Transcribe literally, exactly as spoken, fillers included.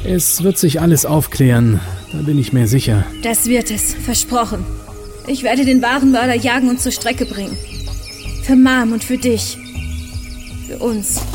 Es wird sich alles aufklären, da bin ich mir sicher. Das wird es, versprochen. Ich werde den wahren Mörder jagen und zur Strecke bringen. Für Mom und für dich. Für uns.